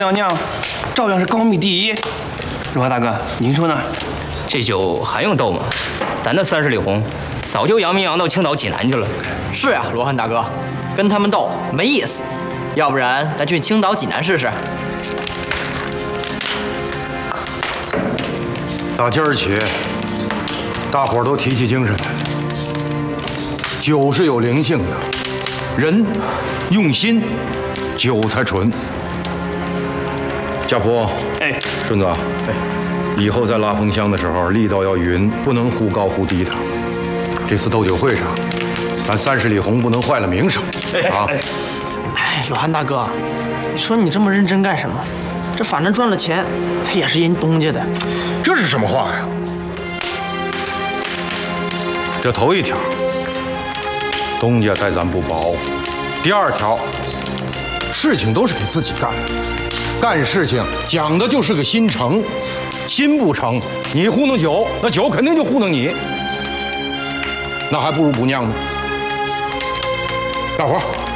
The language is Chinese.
娘娘照样是高密第一。如花大哥，您说呢？ 这酒还用斗吗？咱的30里红早就扬名扬到青岛济南去了。 是呀，罗汉大哥，跟他们斗没意思。要不然咱去青岛济南试试。 打今儿起，大伙儿都提起精神来。酒是有灵性的，人用心，酒才纯。家福， 哎， 顺子，哎，以后在拉风箱的时候，力道要匀，不能忽高忽低的。这次斗酒会上，咱30里红不能坏了名声啊！ 哎，罗汉大哥，你说你这么认真干什么？这反正赚了钱，他也是人东家的。 这是什么话呀？这头一条，东家待咱不薄；第二条，事情都是给自己干的，干事情讲的就是个心诚，心不诚，你糊弄酒，那酒肯定就糊弄你，那还不如不酿呢。大伙儿。